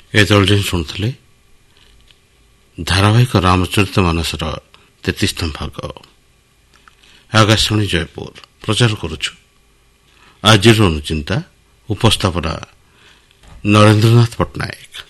ଏ ଦଳରେ ଶୁଣୁଥିଲେ ଧାରାବାହିକ ରାମଚରିତ ମାନସର 33ତମ ଭାଗ। ଆକାଶବାଣୀ ଜୟପୁର ପ୍ରଚାର କରୁଛୁ ଆଜିର ଅନୁଚିନ୍ତା। ଉପସ୍ଥାପନା ନରେନ୍ଦ୍ରନାଥ ପଟ୍ଟନାୟକ।